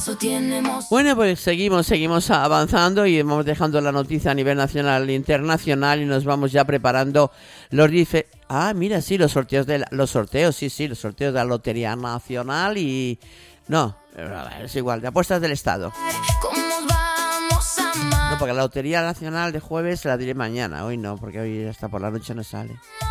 Bueno, pues seguimos avanzando y vamos dejando la noticia a nivel nacional e internacional y nos vamos ya preparando los mira, sí, los sorteos de los sorteos de la Lotería Nacional y no, es igual, de apuestas del Estado. No, porque la Lotería Nacional de jueves la diré mañana, hoy no, porque hoy hasta por la noche no sale.